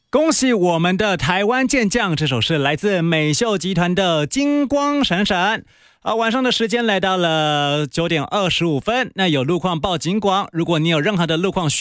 恭喜我们的台湾健将，这首是来自美秀集团的金光闪闪。晚上的时间来到了9点25分，那有路况报警广，如果你有任何的路况